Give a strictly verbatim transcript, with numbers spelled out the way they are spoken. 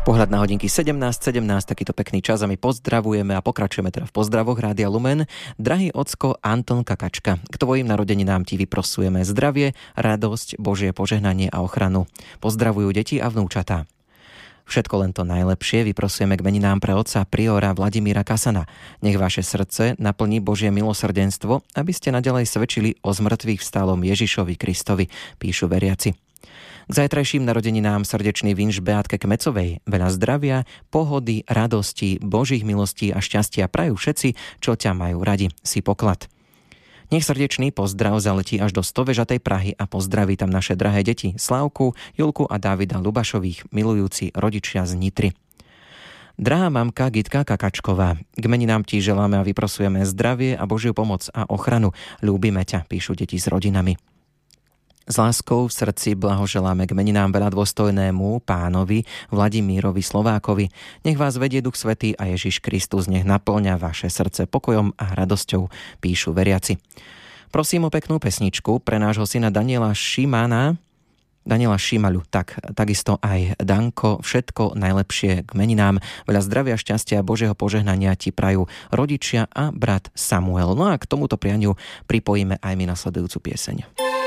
Pohľad na hodinky sedemnásť sedemnásť, takýto pekný čas a my pozdravujeme a pokračujeme teda v pozdravoch Rádia Lumen. Drahý ocko Anton Kakačka, k tvojim narodeninám ti vyprosujeme zdravie, radosť, Božie požehnanie a ochranu. Pozdravujú deti a vnúčatá. Všetko len to najlepšie vyprosujeme k meninám pre otca priora Vladimíra Kasana. Nech vaše srdce naplní Božie milosrdenstvo, aby ste naďalej svedčili o zmrtvých vstálom Ježišovi Kristovi, píšu veriaci. K zajtrajším narodeninám srdečný vinš Beátke Kmecovej. Veľa zdravia, pohody, radosti, Božích milostí a šťastia prajú všetci, čo ťa majú radi. Si poklad. Nech srdečný pozdrav zaletí až do stovežatej Prahy a pozdraví tam naše drahé deti Slávku, Julku a Dávida Lubašových, milujúci rodičia z Nitry. Drahá mamka Gitka Kakačková, k meninám ti želáme a vyprosujeme zdravie a Božiu pomoc a ochranu. Ľúbime ťa, píšu deti s rodinami. S láskou v srdci blahoželáme k meninám veľa dôstojnému pánovi Vladimírovi Slovákovi. Nech vás vedie Duch Svätý a Ježiš Kristus nech naplňa vaše srdce pokojom a radosťou, píšu veriaci. Prosím o peknú pesničku pre nášho syna Daniela Šimana, Daniela Šimaľu, tak takisto aj Danko, všetko najlepšie k meninám. Veľa zdravia, šťastia a Božieho požehnania ti prajú rodičia a brat Samuel. No a k tomuto prianiu pripojíme aj my nasledujúcu pieseň.